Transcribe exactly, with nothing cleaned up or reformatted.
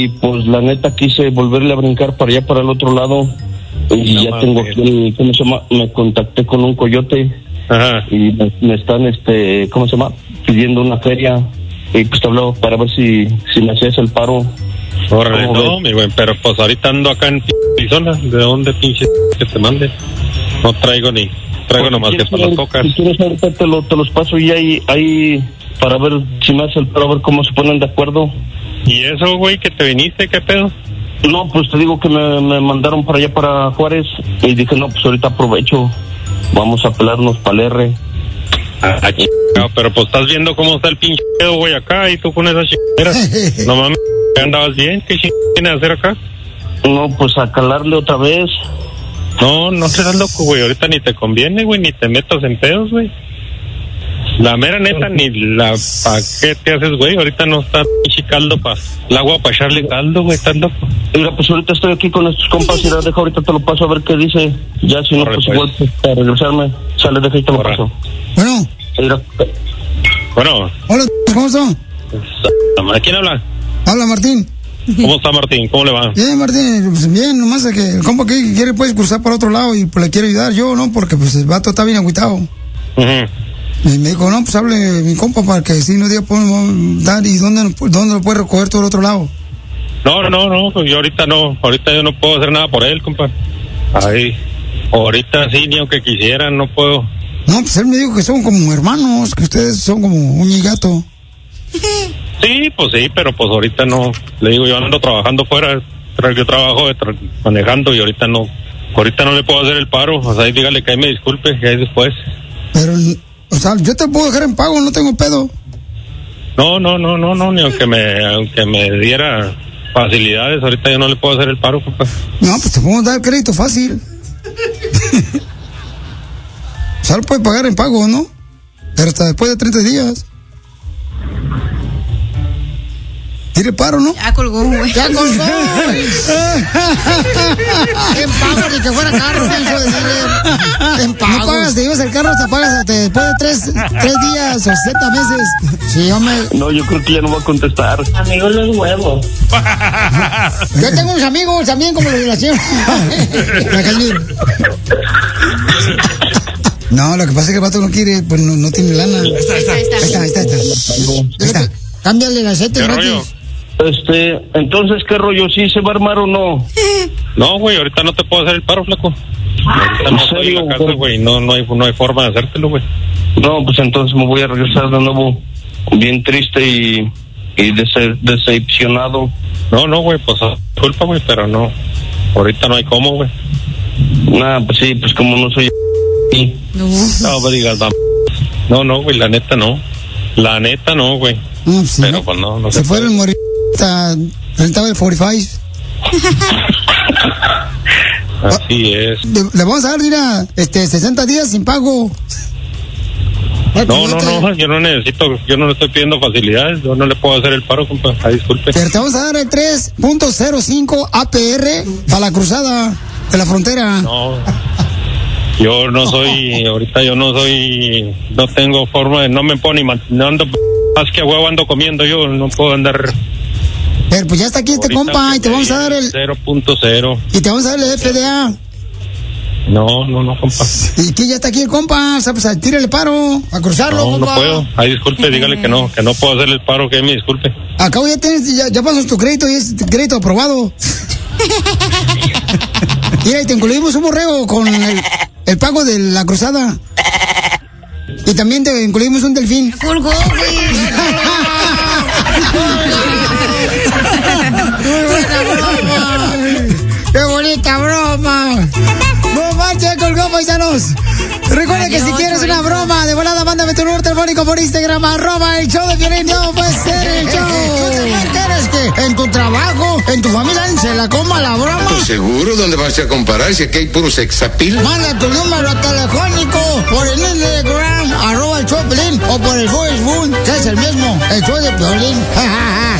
y pues la neta quise volverle a brincar para allá, para el otro lado. Y no, ya man, tengo aquí, el, ¿cómo se llama? Me contacté con un coyote. Ajá. Y me, me están, este, ¿cómo se llama? Pidiendo una feria. Y pues te hablo para ver si, si me hacías el paro. Órale, no, mi güey, pero pues ahorita ando acá en Arizona. ¿De dónde pinche que te mande? No traigo ni, traigo pues nomás que para las tocas. Si quieres ahorita te, lo, te los paso y ahí, ahí, para ver si me hace el paro, a ver cómo se ponen de acuerdo. ¿Y eso, güey, que te viniste, qué pedo? No, pues te digo que me, me mandaron para allá, para Juárez, y dije, no, pues ahorita aprovecho, vamos a pelarnos para el R. Ah, chingado, pero pues estás viendo cómo está el pinche pedo, güey, acá, y tú con esas chingaderas. No mames, andabas bien, ¿qué chingaderas tienes a hacer acá? No, pues a calarle otra vez. No, no seas loco, güey, ahorita ni te conviene, güey, ni te metas en pedos, güey. La mera neta, ni la pa' qué te haces, güey, ahorita no está pinche caldo pa' el agua para echarle caldo, güey, estás loco. Mira, pues ahorita estoy aquí con estos compas y la dejo, ahorita te lo paso a ver qué dice. Ya si no, pues igual pues, para regresarme, sale, deja y te lo Corre. paso. Bueno. Mira. Bueno. Hola, ¿cómo están? ¿A quién habla? Habla Martín. ¿Cómo está Martín? ¿Cómo le va? Bien, Martín, pues bien, nomás es que el compa que quiere pues cruzar para otro lado y pues le quiere ayudar yo, ¿no? Porque pues el vato está bien agüitado. Uh-huh. Y me dijo, no, pues hable mi compa para que si no día podemos dar y dónde, dónde lo puede recoger todo el otro lado. No, no, no, pues yo ahorita no, ahorita yo no puedo hacer nada por él, compa. Ahí, ahorita sí, ni aunque quisieran, no puedo. No, pues él me dijo que son como hermanos, que ustedes son como un y gato. Sí, pues sí, pero pues ahorita no, le digo, yo ando trabajando fuera, yo trabajo de tra- manejando y ahorita no, ahorita no le puedo hacer el paro, o sea, dígale que ahí me disculpe, que ahí después. Pero, o sea, yo te puedo dejar en pago, no tengo pedo. No, no, no, no, no, ni aunque me, aunque me diera facilidades, ahorita yo no le puedo hacer el paro, compa. No, pues te podemos dar crédito fácil. O sea, lo puedes pagar en pago, ¿no? Pero hasta después de treinta días. ¿Tiene paro, no? Ya colgó, güey. ¡Ya colgó! En pago, ni que fuera carro, hijo de decirle. En pago. No pagas, te llevas el carro, te pagas hasta después de tres, tres días o sesenta meses. Sí, hombre. No, yo creo que ya no va a contestar. Amigos, los huevos. Yo tengo unos amigos también como los de la señora. No, lo que pasa es que el vato no quiere, pues no, no tiene lana. Ahí está, ahí está. Ahí está, ahí está. Ahí está. Ahí está. Cámbiale el aceite gratis. Este, entonces, ¿qué rollo? ¿Sí se va a armar o no? No, güey, ahorita no te puedo hacer el paro, flaco. Ahorita no estoy en la casa, güey, no, no hay, no hay forma de hacértelo, güey. No, pues entonces me voy a regresar de nuevo bien triste y, y dece- decepcionado. No, no, güey, pues culpa, güey, pero no, ahorita no hay cómo, güey. Nah, pues sí, pues como no soy... No, no me digas, no, no, güey, la neta no. La neta no, güey. Mm, sí, pero no. pues no, no se, se fueron a morir hasta rentaba el cuarenta y cinco. Así es. Le, le vamos a dar, mira, este, sesenta días sin pago. No, no, no, yo no necesito, yo no le estoy pidiendo facilidades, yo no le puedo hacer el paro, compa, ah, disculpe. Pero te vamos a dar el tres punto cero cinco A P R para la cruzada de la frontera. No, yo no soy, ahorita yo no soy, no tengo forma de, no me puedo ni, man, no ando, más que a huevo ando comiendo yo, no puedo andar. Pero pues ya está aquí este compa y te vamos a dar el... cero punto cero. Y te vamos a dar el F D A. No, no, no, compa. Y que ya está aquí el compa, o sea, pues tírale paro, a cruzarlo, no, compa. No puedo, ay, disculpe, dígale que no, que no puedo hacerle el paro, que me disculpe. Acabo ya tienes, ya, ya pasas tu crédito y es crédito aprobado. Mira, y te incluimos un borrego con el, el pago de la cruzada. Y también te incluimos un delfín. Colgó, güey. ¡Qué bonita broma! ¡No manches, colgó, paisanos! Recuerda que si quieres una broma de volada, mándame tu número telefónico por Instagram, arroba el show de Piolín. No puede ser el show. ¿Quieres que en tu trabajo, en tu familia, se la coma la broma? Pues seguro, ¿dónde vas a comparar si aquí hay puro sexapil? Manda tu número telefónico por el Instagram, arroba el show de Piolín, o por el Facebook, que es el mismo, el show de Piolín.